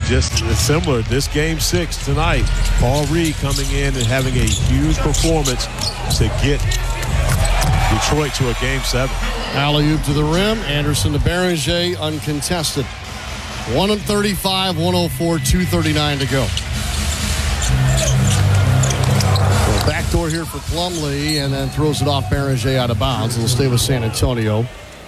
just similar, this Game 6 tonight, Paul Reed coming in and having a huge performance to get Detroit to a Game 7. Alley-oop to the rim. Anderson to Beringer, uncontested. 135, 104, 2:39 to go. Well, backdoor here for Plumlee, and then throws it off Beringer out of bounds. It'll stay with San Antonio.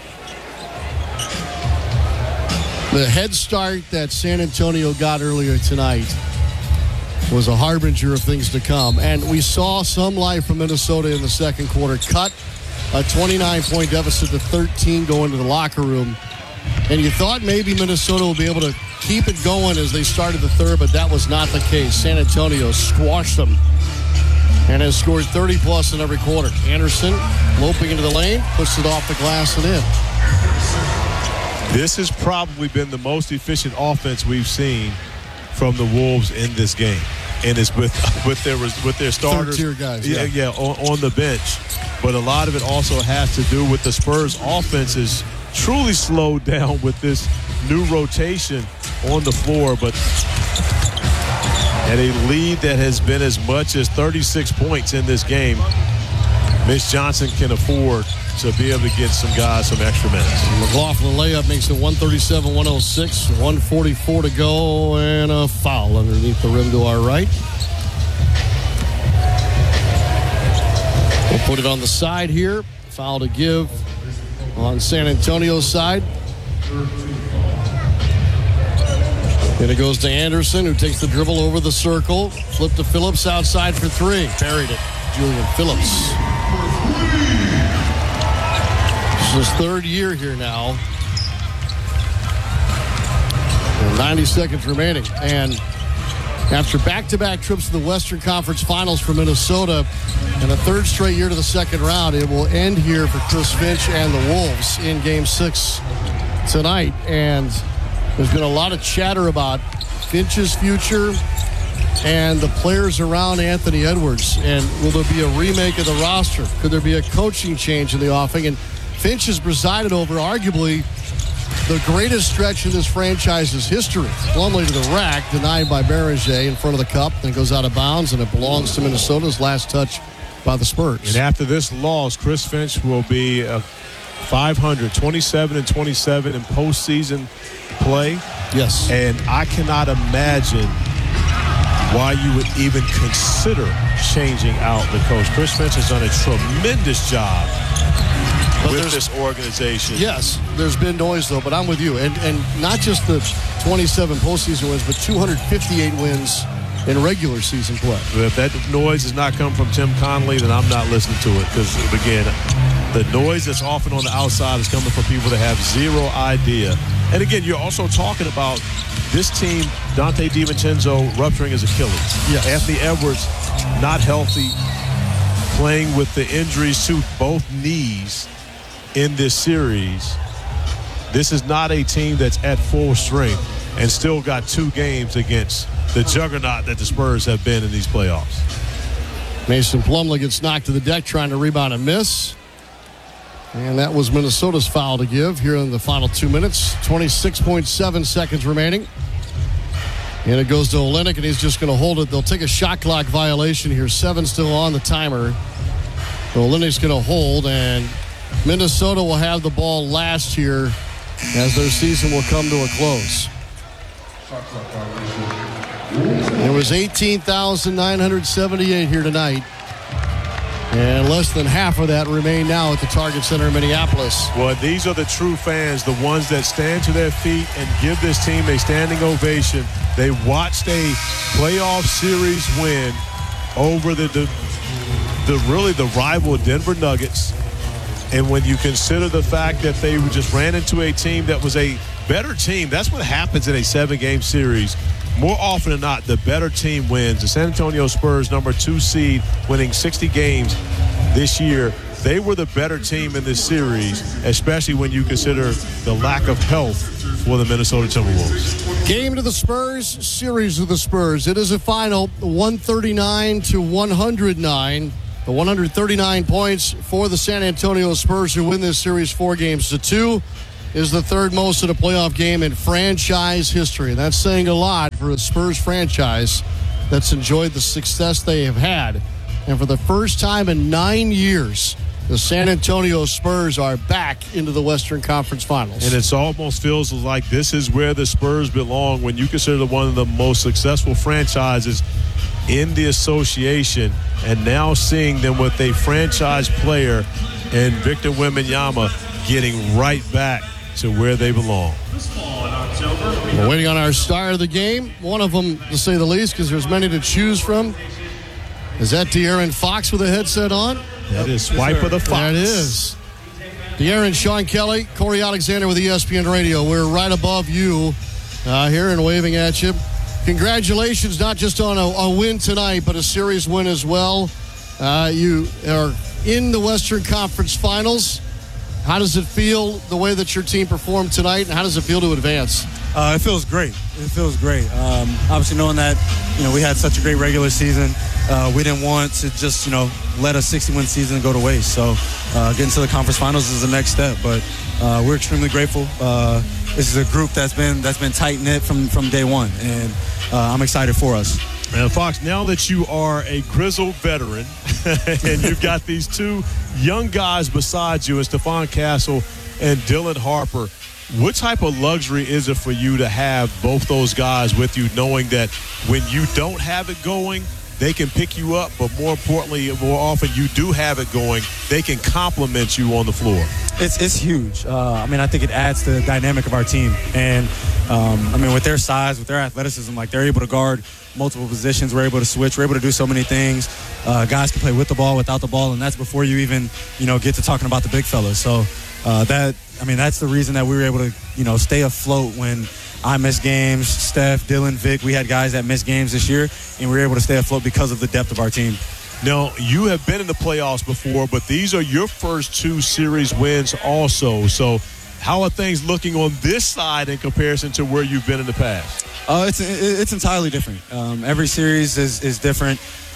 The head start that San Antonio got earlier tonight was a harbinger of things to come. And we saw some life from Minnesota in the second quarter. Cut a 29-point deficit to 13 going to the locker room. And you thought maybe Minnesota would be able to keep it going as they started the third, but that was not the case. San Antonio squashed them and has scored 30-plus in every quarter. Anderson loping into the lane, puts it off the glass and in. This has probably been the most efficient offense we've seen from the Wolves in this game. And it's with their starters. Third-tier guys. Yeah, on the bench. But a lot of it also has to do with the Spurs' offense is truly slowed down with this new rotation on the floor. But at a lead that has been as much as 36 points in this game, Mitch Johnson can afford to be able to get some guys some extra minutes. McLaughlin layup makes it 137-106, 144 to go, and a foul underneath the rim to our right. We'll put it on the side here. Foul to give on San Antonio's side. Then it goes to Anderson, who takes the dribble over the circle. Flip to Phillips outside for three. Buried it. Julian Phillips. This is his third year here now. And 90 seconds remaining. And after back-to-back trips to the Western Conference Finals for Minnesota and a third straight year to the second round, it will end here for Chris Finch and the Wolves in Game 6 tonight. And there's been a lot of chatter about Finch's future and the players around Anthony Edwards. And will there be a remake of the roster? Could there be a coaching change in the offing? And Finch has presided over arguably the greatest stretch in this franchise's history. Plumlee to the rack, denied by Beringer in front of the cup, then goes out of bounds, and it belongs to Minnesota's last touch by the Spurs. And after this loss, Chris Finch will be 500, 27-27 in postseason play. Yes. And I cannot imagine why you would even consider changing out the coach. Chris Finch has done a tremendous job with this organization. Yes, there's been noise, though, but I'm with you. And not just the 27 postseason wins, but 258 wins in regular season play. If that noise does not come from Tim Connolly, then I'm not listening to it. Because, again, the noise that's often on the outside is coming from people that have zero idea. And, again, you're also talking about this team, Dante DiVincenzo rupturing his Achilles. Yes. Anthony Edwards not healthy, playing with the injuries to both knees in this series. This is not a team that's at full strength and still got 2 games against the juggernaut that the Spurs have been in these playoffs. Mason Plumlee gets knocked to the deck trying to rebound and miss. And that was Minnesota's foul to give here in the final 2 minutes. 26.7 seconds remaining. And it goes to Olynyk, and he's just going to hold it. They'll take a shot clock violation here. 7 still on the timer. Olynyk's going to hold, and Minnesota will have the ball last here as their season will come to a close. There was 18,978 here tonight, and less than half of that remain now at the Target Center in Minneapolis. Well, these are the true fans, the ones that stand to their feet and give this team a standing ovation. They watched a playoff series win over the rival Denver Nuggets. And when you consider the fact that they just ran into a team that was a better team, that's what happens in a 7-game series. More often than not, the better team wins. The San Antonio Spurs, number 2 seed, winning 60 games this year. They were the better team in this series, especially when you consider the lack of health for the Minnesota Timberwolves. Game to the Spurs, series of the Spurs. It is a final 139-109. The 139 points for the San Antonio Spurs, who win this series 4-2. is the third most in a playoff game in franchise history. That's saying a lot for a Spurs franchise that's enjoyed the success they have had. And for the first time in 9 years, the San Antonio Spurs are back into the Western Conference Finals. And it almost feels like this is where the Spurs belong when you consider one of the most successful franchises in the association, and now seeing them with a franchise player and Victor Wembanyama getting right back to where they belong. We're waiting on our star of the game, one of them to say the least, because there's many to choose from. Is that De'Aaron Fox with a headset on? That is Swipe of the Fox. That is. De'Aaron, Sean Kelly, Corey Alexander with ESPN Radio. We're right above you here and waving at you. Congratulations, not just on a win tonight, but a series win as well. You are in the Western Conference Finals. How does it feel, the way that your team performed tonight, and how does it feel to advance? It feels great. It feels great. Obviously, knowing that, we had such a great regular season, we didn't want to just, let a 60-win season go to waste. So getting to the conference finals is the next step. But we're extremely grateful. This is a group that's been tight-knit from day one, and I'm excited for us. And Fox, now that you are a grizzled veteran and you've got these two young guys beside you, Stephon Castle and Dylan Harper, what type of luxury is it for you to have both those guys with you, knowing that when you don't have it going, they can pick you up, but more importantly, more often you do have it going, they can complement you on the floor? It's huge. I think it adds to the dynamic of our team. And, with their size, with their athleticism, they're able to guard multiple positions. We're able to switch. We're able to do so many things. Guys can play with the ball, without the ball, and that's before you even, get to talking about the big fellas. So that's the reason that we were able to, stay afloat when I missed games. Steph, Dylan, Vic, we had guys that missed games this year, and we were able to stay afloat because of the depth of our team. Now, you have been in the playoffs before, but these are your first two series wins also. So how are things looking on this side in comparison to where you've been in the past? It's entirely different. Every series is different.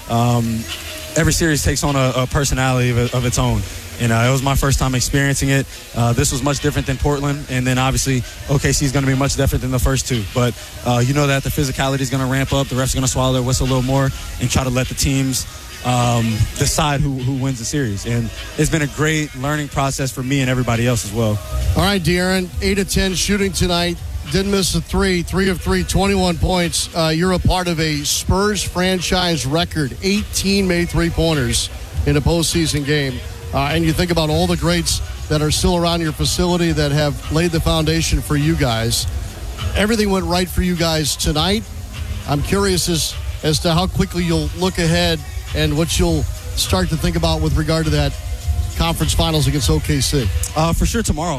Every series takes on a personality of its own. And it was my first time experiencing it. This was much different than Portland. And then obviously OKC is going to be much different than the first two. But you know that the physicality is going to ramp up. The refs are going to swallow their whistle a little more and try to let the teams decide who wins the series. And it's been a great learning process for me and everybody else as well. All right, De'Aaron, 8 of 10 shooting tonight. Didn't miss a 3 of 3, 21 points. You're a part of a Spurs franchise record, 18 made three-pointers in a postseason game. And you think about all the greats that are still around your facility that have laid the foundation for you guys. Everything went right for you guys tonight. I'm curious as to how quickly you'll look ahead and what you'll start to think about with regard to that conference finals against OKC. For sure tomorrow.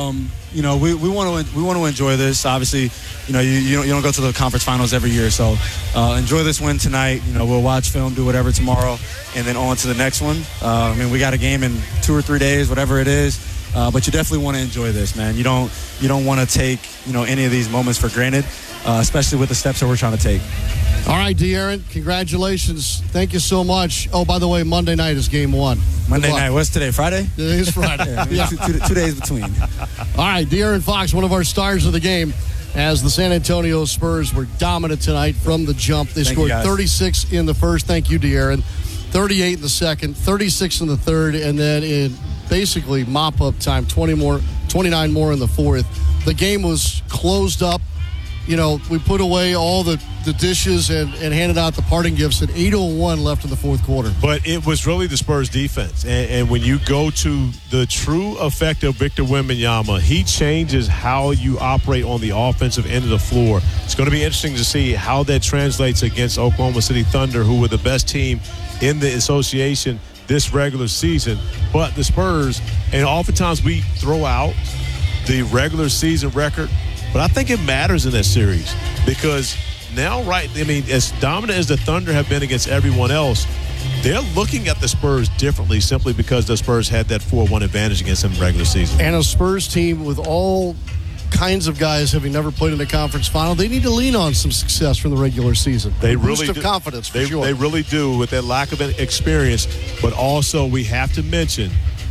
We want to enjoy this. Obviously, you don't go to the conference finals every year, so enjoy this win tonight. We'll watch film, do whatever tomorrow, and then on to the next one. We got a game in 2 or 3 days, whatever it is. But you definitely want to enjoy this, man. You don't want to take any of these moments for granted, especially with the steps that we're trying to take. All right, De'Aaron, congratulations. Thank you so much. Oh, by the way, Monday night is game one. Monday night. What's today, Friday? Today is Friday. Yeah. 2 days between. All right, De'Aaron Fox, one of our stars of the game, as the San Antonio Spurs were dominant tonight from the jump. They scored 36 in the first. Thank you, De'Aaron. 38 in the second, 36 in the third, and then in basically mop-up time, 29 more in the fourth. The game was closed up. We put away all the dishes and handed out the parting gifts at 8:01 left in the fourth quarter. But it was really the Spurs defense. And when you go to the true effect of Victor Wembanyama, he changes how you operate on the offensive end of the floor. It's going to be interesting to see how that translates against Oklahoma City Thunder, who were the best team in the association this regular season. But the Spurs, and oftentimes we throw out the regular season record, but I think it matters in that series because now, as dominant as the Thunder have been against everyone else, they're looking at the Spurs differently simply because the Spurs had that 4-1 advantage against them in the regular season. And a Spurs team with all kinds of guys having never played in a conference final, they need to lean on some success from the regular season. They boost really of do. Confidence, for sure. They really do with that lack of experience. But also we have to mention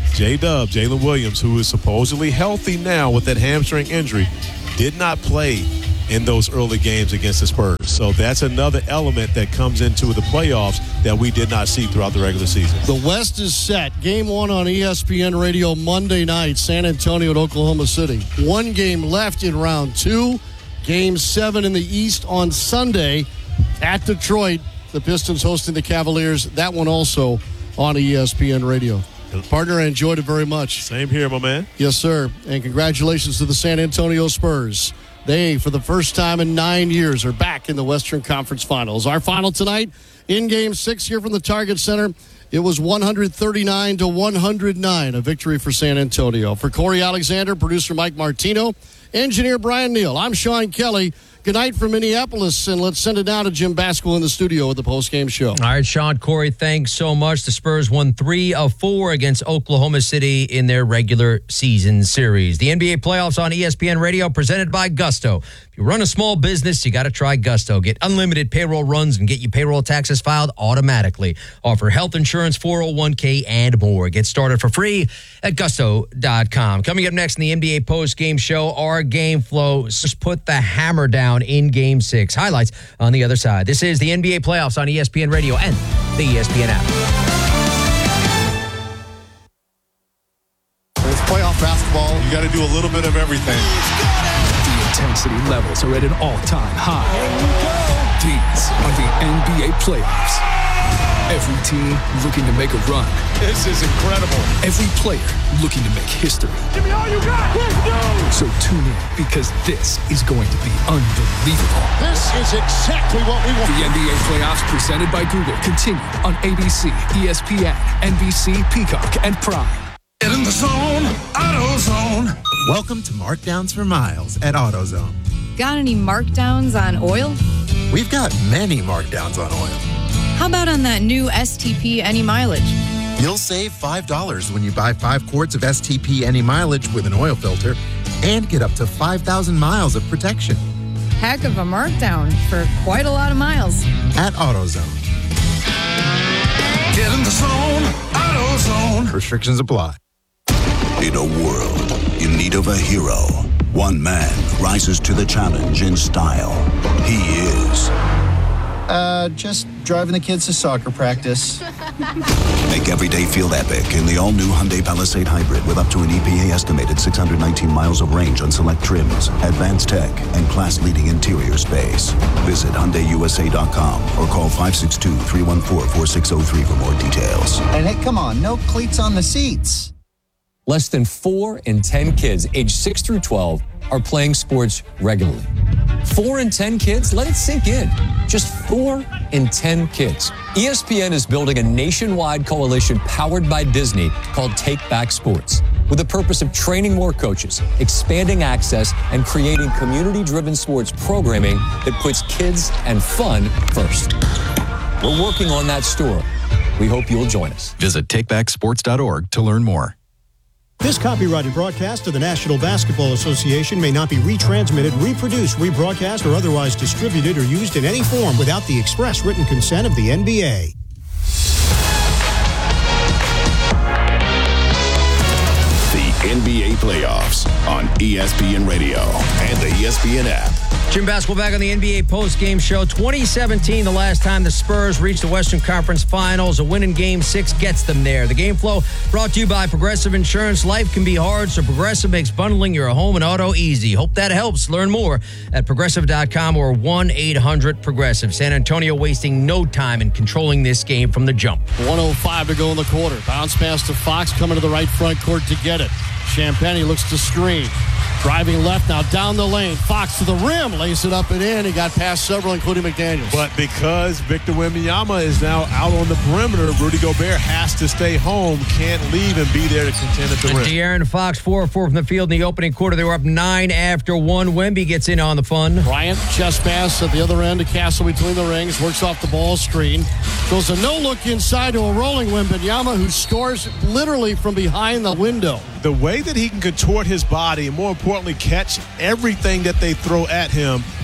J-Dub, Jalen Williams, who is supposedly healthy now with that hamstring injury, did not play in those early games against the Spurs. So that's another element that comes into the playoffs that we did not see throughout the regular season. The West is set. Game 1 on ESPN Radio Monday night, San Antonio at Oklahoma City. 1 game left in round 2. Game 7 in the East on Sunday at Detroit. The Pistons hosting the Cavaliers. That one also on ESPN Radio. Partner, I enjoyed it very much. Same here, my man. Yes, sir. And congratulations to the San Antonio Spurs. They, for the first time in 9 years, are back in the Western Conference Finals. Our final tonight in Game 6 here from the Target Center. It was 139-109, a victory for San Antonio. For Corey Alexander, producer Mike Martino, engineer Brian Neal, I'm Sean Kelly. Good night from Minneapolis, and let's send it down to Jim Baskel in the studio with the postgame show. All right, Sean, Corey, thanks so much. The Spurs won 3 of 4 against Oklahoma City in their regular season series. The NBA playoffs on ESPN Radio presented by Gusto. If you run a small business, you got to try Gusto. Get unlimited payroll runs and get your payroll taxes filed automatically. Offer health insurance, 401k, and more. Get started for free at gusto.com. Coming up next in the NBA postgame show, our game flow. Just put the hammer down in Game 6. Highlights on the other side. This is the NBA playoffs on ESPN Radio and the ESPN app. It's playoff basketball. You got to do a little bit of everything. The intensity levels are at an all-time high. These are the NBA playoffs. Every team looking to make a run. This is incredible. Every player looking to make history. Give me all you got. Let's go. So tune in, because this is going to be unbelievable. This is exactly what we want. The NBA playoffs presented by Google continue on ABC, ESPN, NBC, Peacock, and Prime. Get in the zone, AutoZone. Welcome to Markdowns for Miles at AutoZone. Got any markdowns on oil? We've got many markdowns on oil. How about on that new STP Any Mileage? You'll save $5 when you buy 5 quarts of STP Any Mileage with an oil filter and get up to 5,000 miles of protection. Heck of a markdown for quite a lot of miles. At AutoZone. Get in the zone, AutoZone. Restrictions apply. In a world in need of a hero, one man rises to the challenge in style. He is... just driving the kids to soccer practice. Make every day feel epic in the all-new Hyundai Palisade Hybrid with up to an EPA-estimated 619 miles of range on select trims, advanced tech, and class-leading interior space. Visit HyundaiUSA.com or call 562-314-4603 for more details. And hey, come on, no cleats on the seats. Less than 4 in 10 kids aged 6 through 12 are playing sports regularly. 4 in 10 kids? Let it sink in. Just 4 in 10 kids. ESPN is building a nationwide coalition powered by Disney called Take Back Sports, with the purpose of training more coaches, expanding access, and creating community-driven sports programming that puts kids and fun first. We're working on that story. We hope you'll join us. Visit takebacksports.org to learn more. This copyrighted broadcast of the National Basketball Association may not be retransmitted, reproduced, rebroadcast, or otherwise distributed or used in any form without the express written consent of the NBA. The NBA playoffs on ESPN Radio and the ESPN app. Jim Baskel back on the NBA postgame show. 2017, the last time the Spurs reached the Western Conference Finals. A win in Game 6 gets them there. The game flow brought to you by Progressive Insurance. Life can be hard, so Progressive makes bundling your home and auto easy. Hope that helps. Learn more at Progressive.com or 1-800-PROGRESSIVE. San Antonio wasting no time in controlling this game from the jump. 1:05 to go in the quarter. Bounce pass to Fox, coming to the right front court to get it. Champagnie looks to screen. Driving left now down the lane. Fox to the rim. Lays it up and in. He got past several, including McDaniels. But because Victor Wembanyama is now out on the perimeter, Rudy Gobert has to stay home, can't leave and be there to contend at the rim. De'Aaron Fox, 4 of 4 from the field in the opening quarter. They were up 9 after 1. Wemby gets in on the fun. Bryant, chest pass at the other end to Castle between the rings. Works off the ball screen. Throws a no-look inside to a rolling Wembanyama, who scores literally from behind the window. The way that he can contort his body and, more importantly, catch everything that they throw at him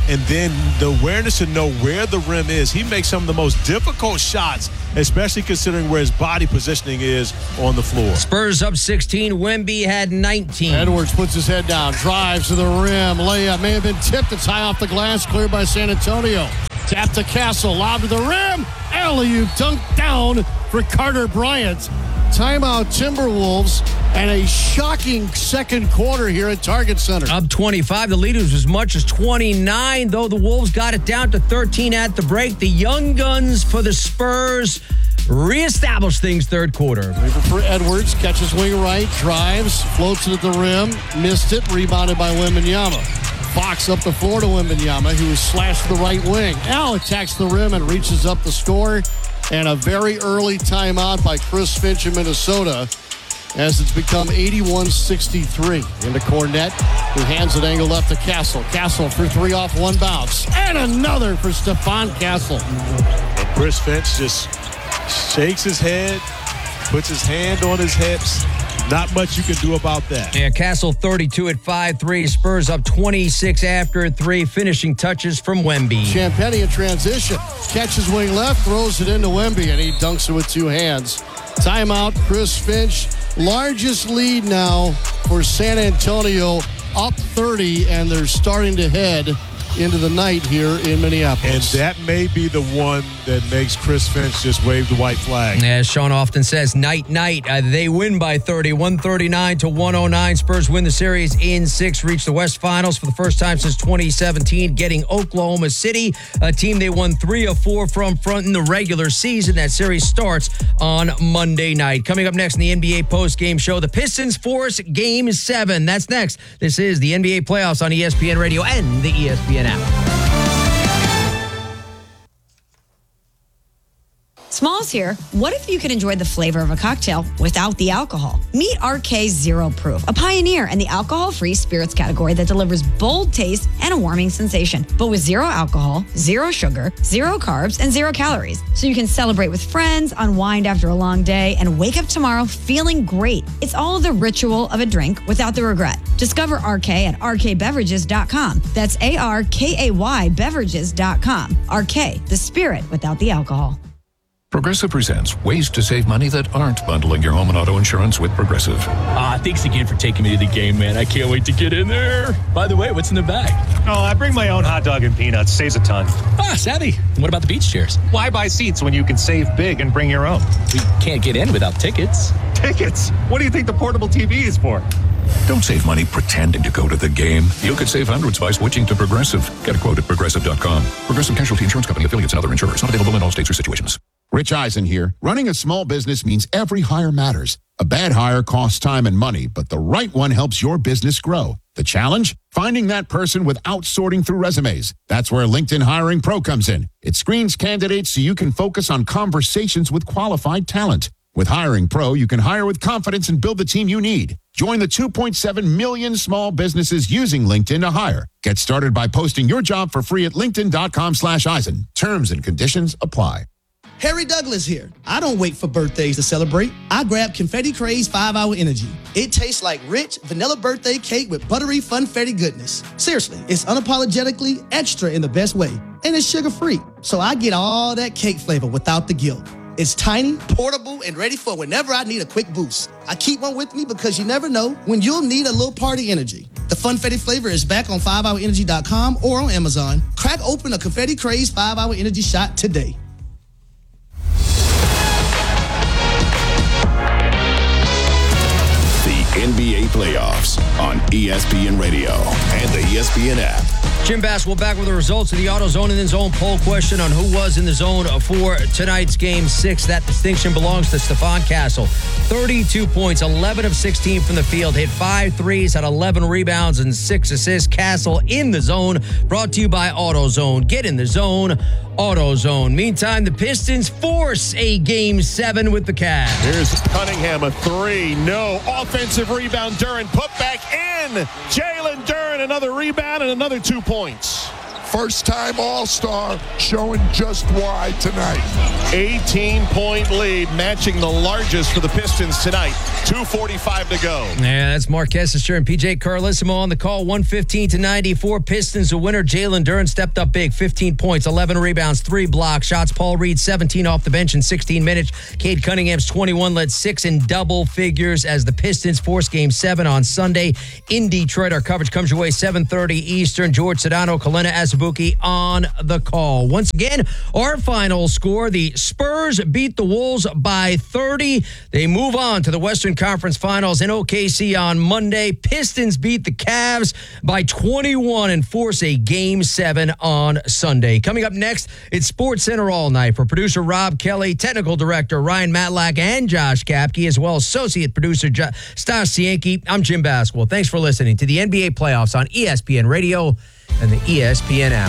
and then the awareness to know where the rim is. He makes some of the most difficult shots, especially considering where his body positioning is on the floor. Spurs up 16. Wemby had 19. Edwards puts his head down, drives to the rim. Layup may have been tipped. It's high off the glass, cleared by San Antonio. Tap to Castle, lob to the rim. Alley-oop dunked down for Carter Bryant. Timeout Timberwolves, and a shocking second quarter here at Target Center. Up 25. The lead was as much as 29, though the Wolves got it down to 13 at the break. The young guns for the Spurs reestablish things third quarter. For Edwards, catches wing right, drives, floats it at the rim, missed it, rebounded by Wembanyama. Fox up the floor to Wembanyama, who was slashed to the right wing. Now attacks the rim and reaches up the score. And a very early timeout by Chris Finch in Minnesota as it's become 81-63. Into Cornette, who hands it angle left to Castle. Castle for three off one bounce. And another for Stephon Castle. And Chris Finch just shakes his head, puts his hand on his hips. Not much you can do about that. Yeah, Castle 32 at 5-3. Spurs up 26 after 3. Finishing touches from Wemby. Champagnie in transition. Catches wing left, throws it into Wemby, and he dunks it with two hands. Timeout, Chris Finch. Largest lead now for San Antonio, up 30, and they're starting to head into the night here in Minneapolis. And that may be the one that makes Chris Finch just wave the white flag. As Sean often says, night. They win by 30, 139-109. Spurs win the series in 6, reach the West Finals for the first time since 2017, getting Oklahoma City, a team they won 3 of 4 from front in the regular season. That series starts on Monday night. Coming up next in the NBA postgame show, the Pistons force Game 7. That's next. This is the NBA playoffs on ESPN Radio and the ESPN app. Smalls here. What if you could enjoy the flavor of a cocktail without the alcohol? Meet RK Zero Proof, a pioneer in the alcohol-free spirits category that delivers bold taste and a warming sensation, but with zero alcohol, zero sugar, zero carbs, and 0 calories. So you can celebrate with friends, unwind after a long day, and wake up tomorrow feeling great. It's all the ritual of a drink without the regret. Discover RK at rkbeverages.com. That's ARKAY beverages.com. RK, the spirit without the alcohol. Progressive presents ways to save money that aren't bundling your home and auto insurance with Progressive. Thanks again for taking me to the game, man. I can't wait to get in there. By the way, what's in the bag? Oh, I bring my own hot dog and peanuts. Saves a ton. Savvy. And what about the beach chairs? Why buy seats when you can save big and bring your own? We can't get in without tickets. Tickets? What do you think the portable TV is for? Don't save money pretending to go to the game. You could save hundreds by switching to Progressive. Get a quote at Progressive.com. Progressive Casualty Insurance Company, affiliates, and other insurers. Not available in all states or situations. Rich Eisen here. Running a small business means every hire matters. A bad hire costs time and money, but the right one helps your business grow. The challenge? Finding that person without sorting through resumes. That's where LinkedIn Hiring Pro comes in. It screens candidates so you can focus on conversations with qualified talent. With Hiring Pro, you can hire with confidence and build the team you need. Join the 2.7 million small businesses using LinkedIn to hire. Get started by posting your job for free at linkedin.com/Eisen. Terms and conditions apply. Harry Douglas here. I don't wait for birthdays to celebrate. I grab Confetti Craze 5-Hour Energy. It tastes like rich vanilla birthday cake with buttery funfetti goodness. Seriously, it's unapologetically extra in the best way. And it's sugar-free, so I get all that cake flavor without the guilt. It's tiny, portable, and ready for whenever I need a quick boost. I keep one with me because you never know when you'll need a little party energy. The Funfetti flavor is back on 5hourenergy.com or on Amazon. Crack open a Confetti Craze 5-Hour Energy shot today. NBA playoffs on ESPN Radio and the ESPN app. Jim Bass will back with the results of the AutoZone and then Zone poll question on who was in the zone for tonight's Game 6. That distinction belongs to Stephon Castle. 32 points, 11 of 16 from the field, hit 5 threes, had 11 rebounds and 6 assists. Castle in the zone, brought to you by AutoZone. Get in the zone, AutoZone. Meantime, the Pistons force a Game 7 with the Cavs. Here's Cunningham, a 3. No. Offensive rebound. Duren put back in. Jalen Duren, another rebound and another 2 points. first-time All-Star, showing just why tonight. 18-point lead, matching the largest for the Pistons tonight. 2:45 to go. Yeah, that's Mark Kessinger and PJ Carlissimo on the call. 115-94. Pistons a winner. Jalen Duren stepped up big. 15 points, 11 rebounds, 3 block shots. Paul Reed, 17 off the bench in 16 minutes. Cade Cunningham's 21 led 6 in double figures as the Pistons force Game 7 on Sunday in Detroit. Our coverage comes your way 7:30 Eastern. George Sedano, Kalena Azubuike on the call. Once again, our final score, the Spurs beat the Wolves by 30. They move on to the Western Conference Finals in OKC on Monday. Pistons beat the Cavs by 21 and force a Game 7 on Sunday. Coming up next, it's Sports Center All Night for producer Rob Kelly, technical director Ryan Matlack, and Josh Kapke, as well as associate producer Stas Cienki. I'm Jim Basquil. Thanks for listening to the NBA playoffs on ESPN Radio and the ESPN app.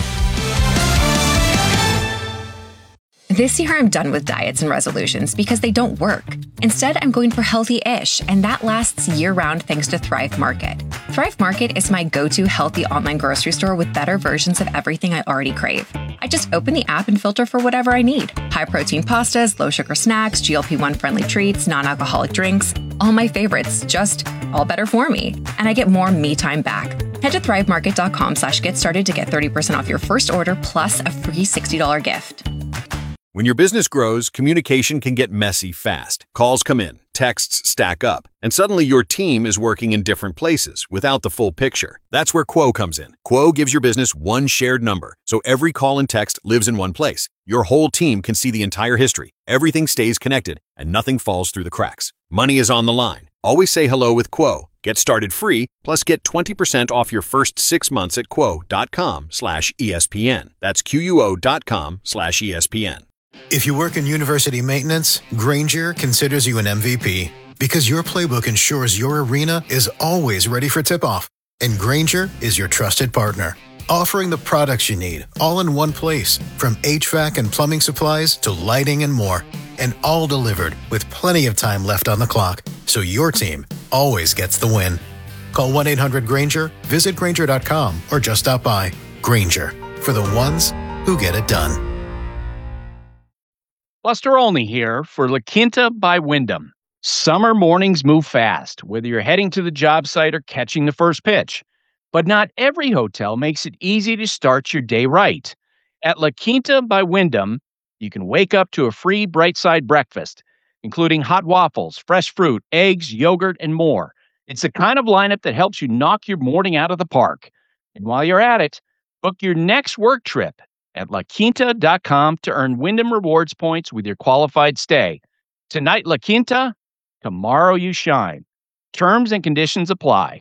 This year, I'm done with diets and resolutions because they don't work. Instead, I'm going for healthy-ish, and that lasts year-round thanks to Thrive Market. Thrive Market is my go-to healthy online grocery store with better versions of everything I already crave. I just open the app and filter for whatever I need. High-protein pastas, low-sugar snacks, GLP-1-friendly treats, non-alcoholic drinks. All my favorites, just all better for me. And I get more me time back. Head to thrivemarket.com/get started to get 30% off your first order plus a free $60 gift. When your business grows, communication can get messy fast. Calls come in, texts stack up, and suddenly your team is working in different places without the full picture. That's where Quo comes in. Quo gives your business one shared number, so every call and text lives in one place. Your whole team can see the entire history. Everything stays connected, and nothing falls through the cracks. Money is on the line. Always say hello with Quo. Get started free, plus get 20% off your first 6 months at quo.com/ESPN. That's QUO.com/ESPN. If you work in university maintenance, Grainger considers you an MVP because your playbook ensures your arena is always ready for tip-off. And Grainger is your trusted partner, offering the products you need all in one place, from HVAC and plumbing supplies to lighting and more, and all delivered with plenty of time left on the clock, so your team always gets the win. Call 1-800-GRAINGER, visit Grainger.com, or just stop by. Grainger, for the ones who get it done. Buster Olney here for La Quinta by Wyndham. Summer mornings move fast, whether you're heading to the job site or catching the first pitch. But not every hotel makes it easy to start your day right. At La Quinta by Wyndham, you can wake up to a free Bright Side breakfast, including hot waffles, fresh fruit, eggs, yogurt, and more. It's the kind of lineup that helps you knock your morning out of the park. And while you're at it, book your next work trip at LaQuinta.com to earn Wyndham Rewards points with your qualified stay. Tonight, La Quinta, tomorrow you shine. Terms and conditions apply.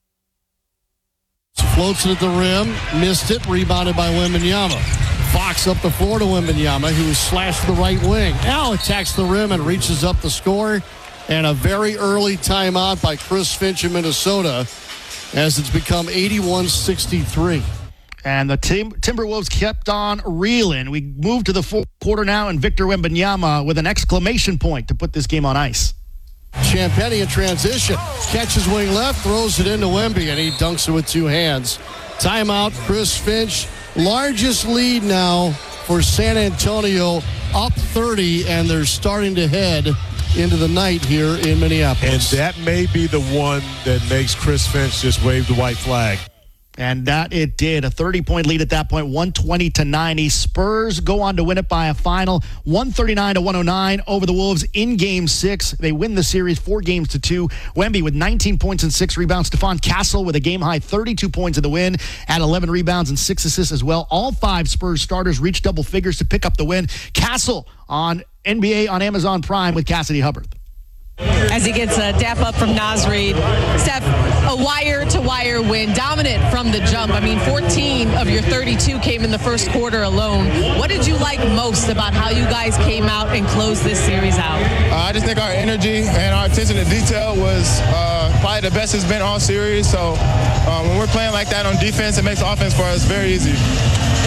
Floats it at the rim, missed it, rebounded by Wembanyama. Fox up the floor to Wembanyama, who was slashed to the right wing. Now attacks the rim and reaches up the score. And a very early timeout by Chris Finch in Minnesota as it's become 81-63. And the Timberwolves kept on reeling. We move to the fourth quarter now, and Victor Wembanyama with an exclamation point to put this game on ice. Champagny in transition. Catches wing left, throws it into Wemby, and he dunks it with two hands. Timeout, Chris Finch. Largest lead now for San Antonio, up 30, and they're starting to head into the night here in Minneapolis. And that may be the one that makes Chris Finch just wave the white flag. And that it did. A 30-point lead at that point, 120-90. Spurs go on to win it by a final 139-109 over the Wolves in Game 6. They win the series 4-2. Wemby with 19 points and 6 rebounds. Stephon Castle with a game-high 32 points in the win, at 11 rebounds and 6 assists as well. All 5 Spurs starters reached double figures to pick up the win. Castle on NBA on Amazon Prime with Cassidy Hubbard. As he gets a dap up from Naz Reid. Steph, a wire-to-wire win, dominant from the jump. I mean, 14 of your 32 came in the first quarter alone. What did you like most about how you guys came out and closed this series out? I just think our energy and our attention to detail was probably the best it's been all series. So when we're playing like that on defense, it makes offense for us very easy.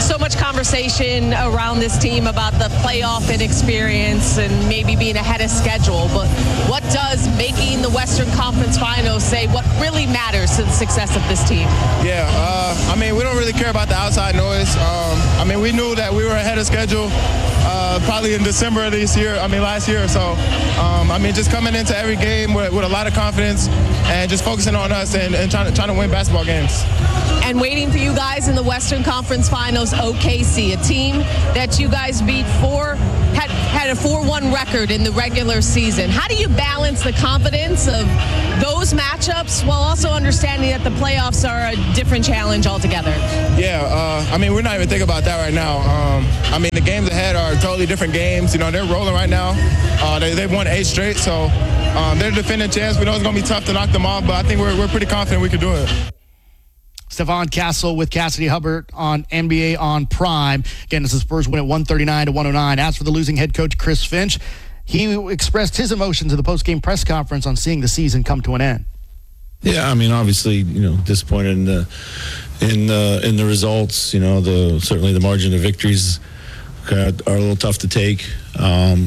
so much conversation around this team about the playoff inexperience and maybe being ahead of schedule, but what does making the Western Conference Finals say what really matters to the success of this team? Yeah, I mean, we don't really care about the outside noise. I mean, we knew that we were ahead of schedule probably in December of last year or so. I mean, just coming into every game with a lot of confidence and just focusing on us and trying to win basketball games. And waiting for you guys in the Western Conference Finals, OKC, a team that you guys beat had a 4-1 record in the regular season. How do you balance the confidence of those matchups while also understanding that the playoffs are a different challenge altogether? Yeah, I mean, we're not even thinking about that right now. I mean, the games ahead are totally different games. You know, they're rolling right now. They've won 8 straight, so they're the defending champs. We know it's going to be tough to knock them off, but I think we're pretty confident we can do it. Stephon Castle with Cassidy Hubbard on NBA on Prime. Again, this is Spurs win at 139-109. As for the losing head coach, Chris Finch, he expressed his emotions in the post-game press conference on seeing the season come to an end. Yeah, I mean, obviously, disappointed in the results. Certainly the margin of victories are a little tough to take. For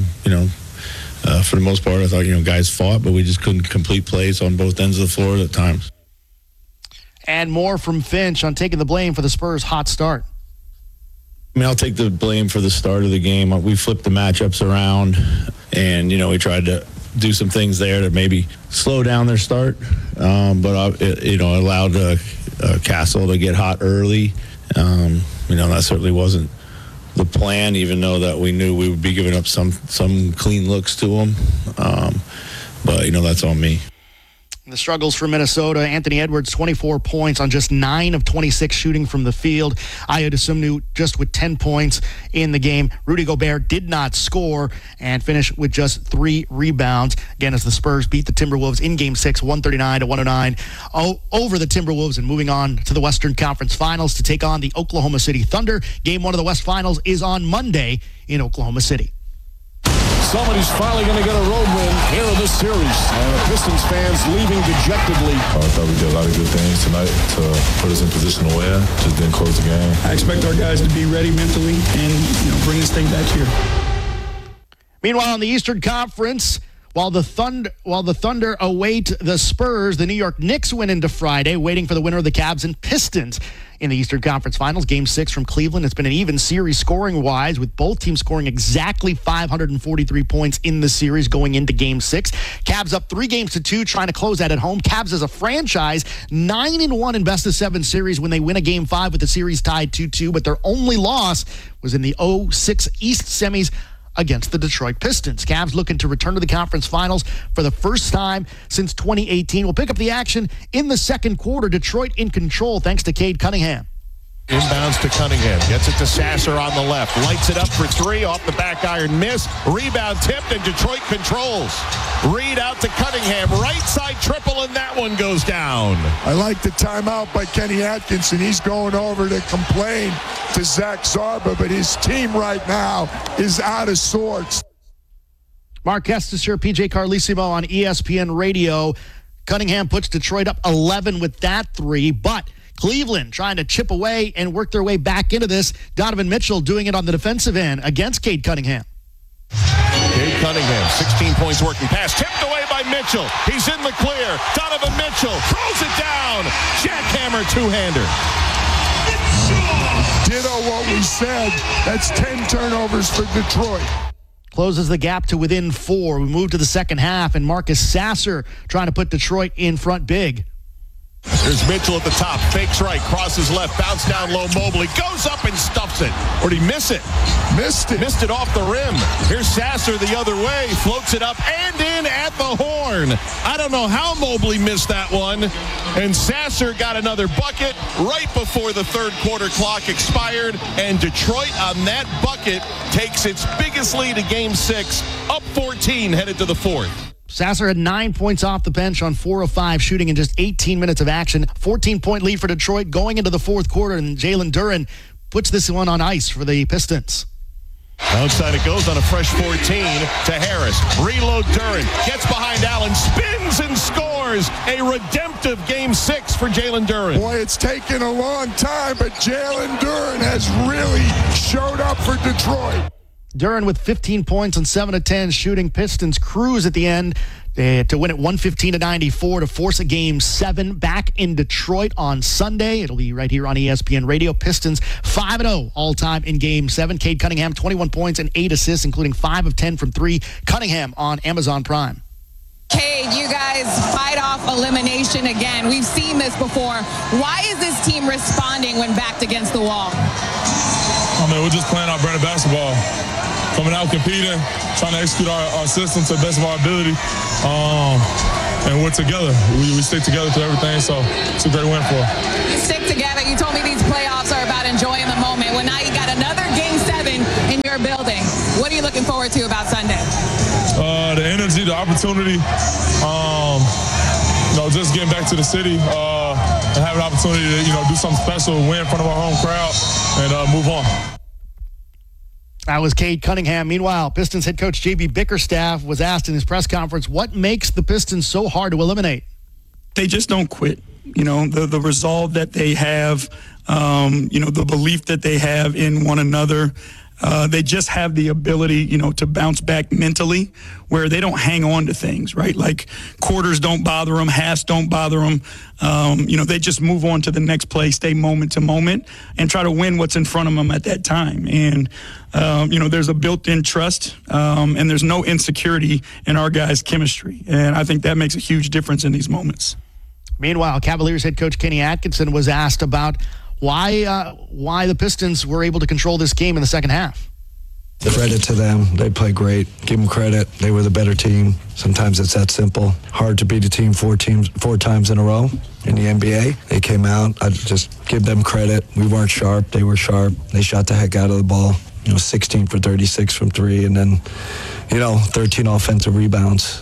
the most part, I thought, guys fought, but we just couldn't complete plays on both ends of the floor at times. And more from Finch on taking the blame for the Spurs' hot start. I mean, I'll take the blame for the start of the game. We flipped the matchups around, and, we tried to do some things there to maybe slow down their start. But it allowed Castle to get hot early. That certainly wasn't the plan, even though that we knew we would be giving up some clean looks to them. But, that's on me. The struggles for Minnesota. Anthony Edwards, 24 points on just 9 of 26 shooting from the field. Ayo Dosunmu just with 10 points in the game. Rudy Gobert did not score and finished with just 3 rebounds. Again, as the Spurs beat the Timberwolves in Game 6, 139-109 over the Timberwolves, and moving on to the Western Conference Finals to take on the Oklahoma City Thunder. Game 1 of the West Finals is on Monday in Oklahoma City. Somebody's finally going to get a road win here in this series. And Pistons fans leaving dejectedly. I thought we did a lot of good things tonight to put us in position to win. Just didn't close the game. I expect our guys to be ready mentally and bring this thing back here. Meanwhile, in the Eastern Conference, while the Thunder await the Spurs, the New York Knicks win into Friday, waiting for the winner of the Cavs and Pistons in the Eastern Conference Finals. Game 6 from Cleveland. It's been an even series scoring-wise, with both teams scoring exactly 543 points in the series going into Game 6. Cavs up 3-2, trying to close that at home. Cavs as a franchise, 9-1 in best-of-7 series when they win a Game 5 with the series tied 2-2, but their only loss was in the 06 East semis against the Detroit Pistons. Cavs looking to return to the conference finals for the first time since 2018. We'll pick up the action in the second quarter. Detroit in control thanks to Cade Cunningham. Inbounds to Cunningham. Gets it to Sasser on the left. Lights it up for 3. Off the back iron miss. Rebound tipped, and Detroit controls. Reed out to Cunningham. Right side triple, and that one goes down. I like the timeout by Kenny Atkinson. He's going over to complain to Zach Zarba, but his team right now is out of sorts. Mark Estes here, PJ Carlesimo on ESPN Radio. Cunningham puts Detroit up 11 with that 3, but Cleveland trying to chip away and work their way back into this. Donovan Mitchell doing it on the defensive end against Cade Cunningham. Cade Cunningham, 16 points working pass. Tipped away by Mitchell. He's in the clear. Donovan Mitchell throws it down. Jackhammer two-hander. Ditto what we said. That's 10 turnovers for Detroit. Closes the gap to within 4. We move to the second half, and Marcus Sasser trying to put Detroit in front big. There's Mitchell at the top. Fakes right. Crosses left. Bounce down low. Mobley goes up and stuffs it. Or did he miss it? Missed it. Missed it off the rim. Here's Sasser the other way. Floats it up and in at the horn. I don't know how Mobley missed that one. And Sasser got another bucket right before the third quarter clock expired. And Detroit on that bucket takes its biggest lead of Game 6. Up 14 headed to the fourth. Sasser had 9 points off the bench on 4 of 5 shooting in just 18 minutes of action. 14-point lead for Detroit going into the fourth quarter, and Jalen Duren puts this one on ice for the Pistons. Outside it goes on a fresh 14 to Harris. Reload Duren. Gets behind Allen. Spins and scores. A redemptive Game 6 for Jalen Duren. Boy, it's taken a long time, but Jalen Duren has really showed up for Detroit. Duren with 15 points on 7 of 10 shooting. Pistons cruise at the end to win it 115-94 to force a Game 7 back in Detroit on Sunday. It'll be right here on ESPN Radio. Pistons 5-0 all-time in Game 7. Cade Cunningham, 21 points and 8 assists, including 5 of 10 from 3. Cunningham on Amazon Prime. Cade, you guys fight off elimination again. We've seen this before. Why is this team responding when backed against the wall? I mean, we're just playing our brand of basketball. Coming out, competing, trying to execute our system to the best of our ability. And we're together. We stick together through everything, so it's a great win for us. You stick together. You told me these playoffs are about enjoying the moment. Well, now you got another Game 7 in your building. What are you looking forward to about Sunday? The energy, the opportunity, just getting back to the city and having an opportunity to, do something special, win in front of our home crowd, and move on. That was Cade Cunningham. Meanwhile, Pistons head coach J.B. Bickerstaff was asked in his press conference, what makes the Pistons so hard to eliminate? They just don't quit. The resolve that they have, the belief that they have in one another. They just have the ability, to bounce back mentally where they don't hang on to things, right? Like quarters don't bother them, halves don't bother them. They just move on to the next play, stay moment to moment, and try to win what's in front of them at that time. And, there's a built-in trust, and there's no insecurity in our guys' chemistry. And I think that makes a huge difference in these moments. Meanwhile, Cavaliers head coach Kenny Atkinson was asked about why the Pistons were able to control this game in the second half. Credit to them. They played great. Give them credit. They were the better team. Sometimes it's that simple. Hard to beat a team four times in a row in the NBA. They came out. I just give them credit. We weren't sharp. They were sharp. They shot the heck out of the ball. 16 for 36 from 3, and then, 13 offensive rebounds.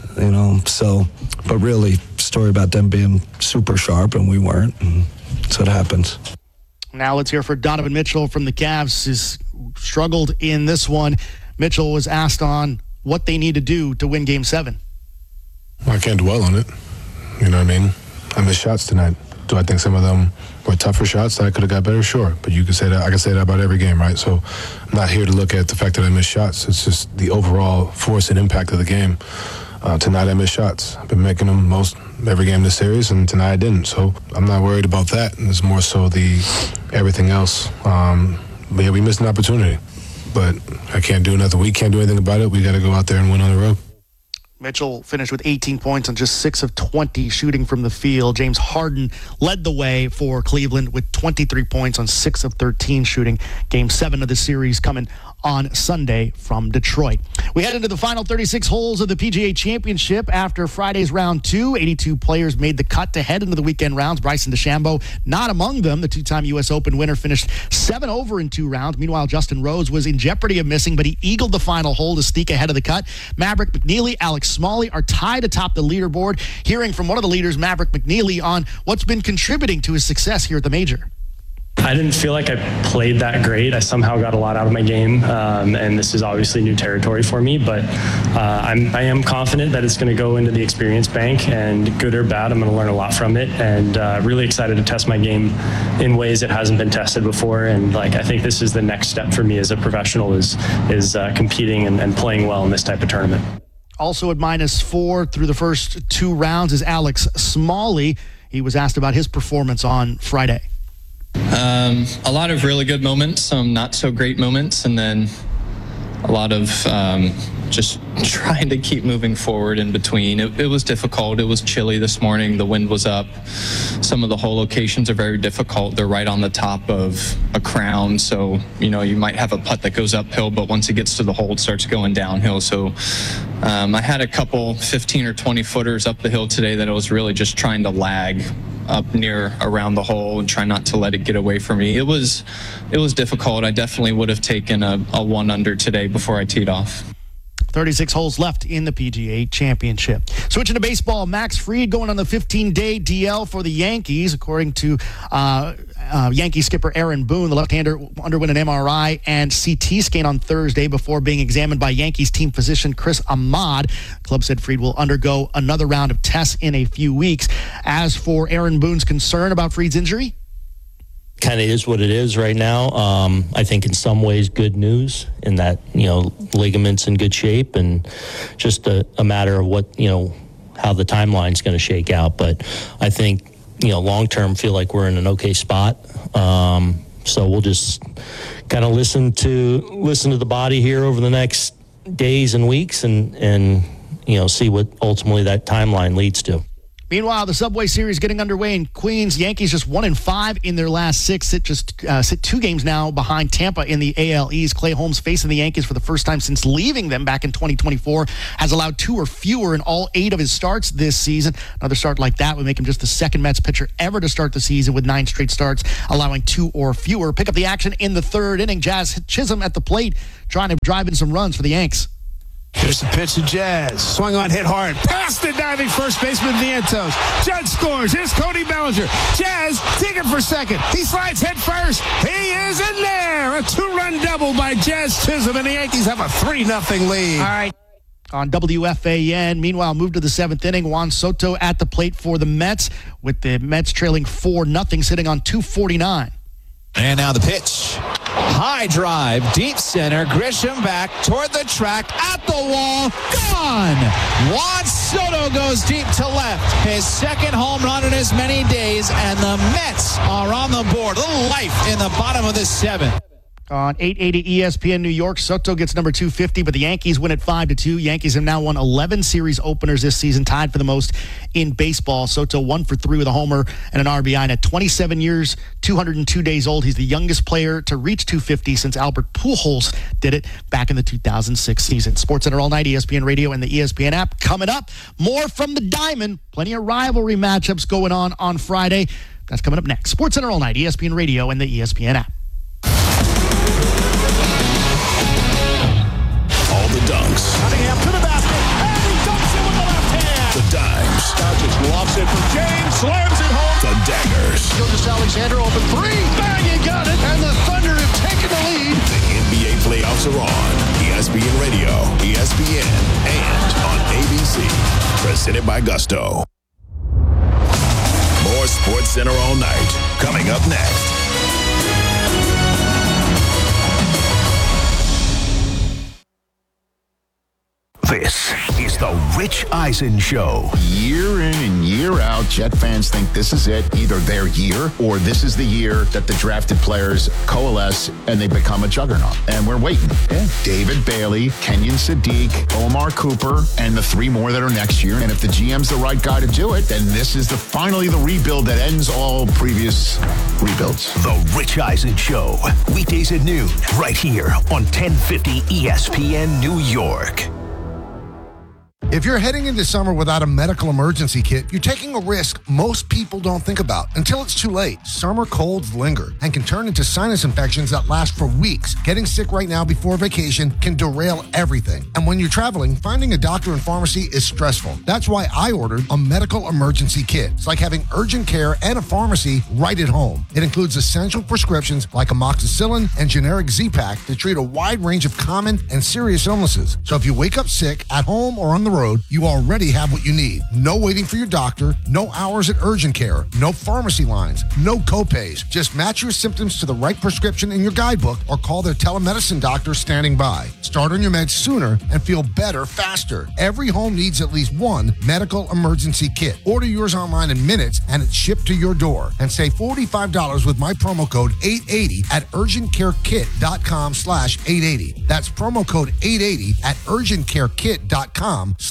But really, story about them being super sharp, and we weren't. And that's what happens. Now let's hear from Donovan Mitchell from the Cavs. He's struggled in this one. Mitchell was asked on what they need to do to win Game 7. I can't dwell on it. You know what I mean? I missed shots tonight. Do I think some of them were tougher shots that I could have got better? Sure. But you can say that. I can say that about every game, right? So I'm not here to look at the fact that I missed shots. It's just the overall force and impact of the game. Tonight I missed shots. I've been making them most every game this series, and tonight I didn't. So I'm not worried about that. It's more so the everything else. But yeah, we missed an opportunity. But I can't do nothing. We can't do anything about it. We got to go out there and win on the road. Mitchell finished with 18 points on just 6 of 20 shooting from the field. James Harden led the way for Cleveland with 23 points on 6 of 13 shooting. Game 7 of the series coming on Sunday from Detroit. We head into the final 36 holes of the PGA Championship after Friday's round 2. 82 players made the cut to head into the weekend rounds. Bryson DeChambeau not among them. The two-time U.S. Open winner finished 7 over in 2 rounds. Meanwhile, Justin Rose was in jeopardy of missing, but he eagled the final hole to sneak ahead of the cut. Maverick McNeely, Alex Smalley are tied atop the leaderboard. Hearing from one of the leaders, Maverick McNeely, on what's been contributing to his success here at the major. I didn't feel like I played that great. I somehow got a lot out of my game, and this is obviously new territory for me, but I am confident that it's going to go into the experience bank, and good or bad, I'm going to learn a lot from it, and really excited to test my game in ways it hasn't been tested before, and I think this is the next step for me as a professional is competing and playing well in this type of tournament. Also at -4 through the first 2 rounds is Alex Smalley. He was asked about his performance on Friday. A lot of really good moments, some not so great moments, and then a lot of just trying to keep moving forward in between. It was difficult. It was chilly this morning. The wind was up. Some of the hole locations are very difficult. They're right on the top of a crown, so you might have a putt that goes uphill, but once it gets to the hole, it starts going downhill. So I had a couple 15 or 20 footers up the hill today that I was really just trying to lag up near around the hole and try not to let it get away from me. It was difficult. I definitely would have taken a 1 under today before I teed off. 36 holes left in the PGA Championship. Switching to baseball, Max Fried going on the 15-day DL for the Yankees. According to Yankee skipper Aaron Boone, the left-hander underwent an MRI and CT scan on Thursday before being examined by Yankees team physician Chris Ahmad. The club said Fried will undergo another round of tests in a few weeks. As for Aaron Boone's concern about Fried's injury, kind of is what it is right now. I think in some ways good news in that, ligaments in good shape and just a matter of what, how the timeline's going to shake out. But I think, long-term feel like we're in an okay spot. So we'll just kind of listen to the body here over the next days and weeks and see what ultimately that timeline leads to. Meanwhile, the Subway Series getting underway in Queens. Yankees just 1-5 in their last 6. Sit 2 games now behind Tampa in the AL East. Clay Holmes facing the Yankees for the first time since leaving them back in 2024. Has allowed 2 or fewer in all 8 of his starts this season. Another start like that would make him just the second Mets pitcher ever to start the season with 9 straight starts, allowing 2 or fewer. Pick up the action in the 3rd inning. Jazz Chisholm at the plate, trying to drive in some runs for the Yanks. Here's the pitch to Jazz. Swung on, hit hard. Past the diving first baseman Vientos. Judge scores. Here's Cody Bellinger. Jazz digging for second. He slides head first. He is in there. A 2-run double by Jazz Chisholm, and the Yankees have a 3-0 lead. All right. On WFAN. Meanwhile, move to the 7th inning. Juan Soto at the plate for the Mets, with the Mets trailing 4-0, sitting on 249. And now the pitch. High drive, deep center. Grisham back toward the track, at the wall, gone. Juan Soto goes deep to left. His second home run in as many days, and the Mets are on the board. A little life in the bottom of this 7th. On 880 ESPN New York, Soto gets number 250, but the Yankees win at 5-2. Yankees have now won 11 series openers this season, tied for the most in baseball. Soto 1 for 3 with a homer and an RBI. And at 27 years, 202 days old, he's the youngest player to reach 250 since Albert Pujols did it back in the 2006 season. SportsCenter all night, ESPN Radio and the ESPN app. Coming up, more from the Diamond. Plenty of rivalry matchups going on Friday. That's coming up next. SportsCenter all night, ESPN Radio and the ESPN app. All the dunks. Cunningham to the basket, and he dunks it with the left hand. The dimes. Doncic lofts it for James, slams it home. The daggers. Gilgeous Alexander open 3. Bang, you got it. And the Thunder have taken the lead. The NBA playoffs are on. ESPN Radio, ESPN, and on ABC. Presented by Gusto. More SportsCenter all night. Coming up next. This is the Rich Eisen Show. Year in and year out, Jet fans think this is it, either their year or this is the year that the drafted players coalesce and they become a juggernaut. And we're waiting. Yeah. David Bailey, Kenyon Sadiq, Omar Cooper, and the 3 more that are next year. And if the GM's the right guy to do it, then this is finally the rebuild that ends all previous rebuilds. The Rich Eisen Show. Weekdays at noon, right here on 1050 ESPN New York. If you're heading into summer without a medical emergency kit, you're taking a risk most people don't think about until it's too late. Summer colds linger and can turn into sinus infections that last for weeks. Getting sick right now before vacation can derail everything. And when you're traveling, finding a doctor and pharmacy is stressful. That's why I ordered a medical emergency kit. It's like having urgent care and a pharmacy right at home. It includes essential prescriptions like amoxicillin and generic Z-Pak to treat a wide range of common and serious illnesses. So if you wake up sick at home or on the road, you already have what you need. No waiting for your doctor, no hours at urgent care, no pharmacy lines, no copays. Just match your symptoms to the right prescription in your guidebook or call their telemedicine doctor standing by. Start on your meds sooner and feel better faster. Every home needs at least one medical emergency kit. Order yours online in minutes and it's shipped to your door. And save $45 with my promo code 880 at urgentcarekit.com/880. That's promo code 880 at urgentcarekit.com/880.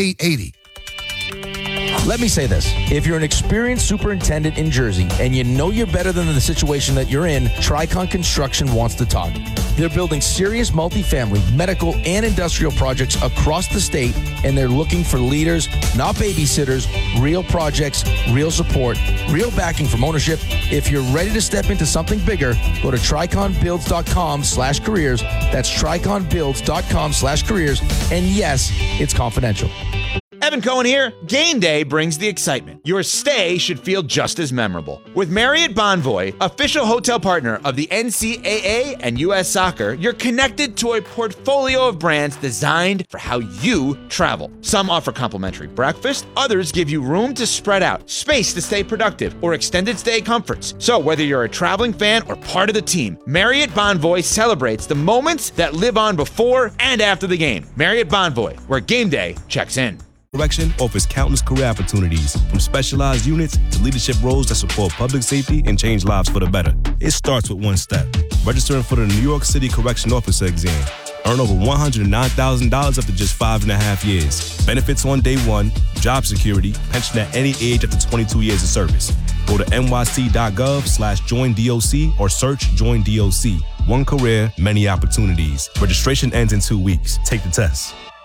Let me say this. If you're an experienced superintendent in Jersey and you know you're better than the situation that you're in, Tricon Construction wants to talk. They're building serious multifamily, medical, and industrial projects across the state, and they're looking for leaders, not babysitters, real projects, real support, real backing from ownership. If you're ready to step into something bigger, go to triconbuilds.com/careers. That's triconbuilds.com/careers. And yes, it's confidential. Evan Cohen here. Game day brings the excitement. Your stay should feel just as memorable. With Marriott Bonvoy, official hotel partner of the NCAA and U.S. Soccer, you're connected to a portfolio of brands designed for how you travel. Some offer complimentary breakfast, others give you room to spread out, space to stay productive, or extended stay comforts. So whether you're a traveling fan or part of the team, Marriott Bonvoy celebrates the moments that live on before and after the game. Marriott Bonvoy, where game day checks in. Correction offers countless career opportunities, from specialized units to leadership roles that support public safety and change lives for the better. It starts with one step: registering for the New York City Correction Officer exam. Earn over $109,000 after just 5.5 years. Benefits on day one, job security, pension at any age after 22 years of service. Go to nyc.gov/joinDOC or search Join DOC. One career, many opportunities. Registration ends in 2 weeks. Take the test.